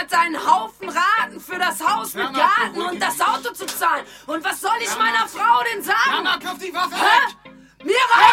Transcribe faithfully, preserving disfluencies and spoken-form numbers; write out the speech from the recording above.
Monat einen Haufen Raten für das Haus mit Ja, Marc, Garten und das Auto zu zahlen. Und was soll ich Ja, meiner Marc. Frau denn sagen? Ja, Marc, auf die Waffe Hä? weg! Mir reicht